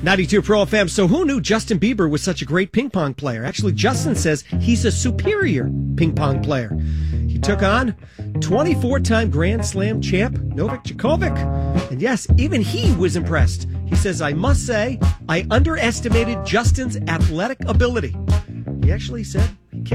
92 Pro FM. So who knew Justin Bieber was such a great ping pong player? Actually, Justin says he's a superior ping pong player. He took on 24-time Grand Slam champ Novak Djokovic. And yes, even he was impressed. He says, I must say, I underestimated Justin's athletic ability. He actually said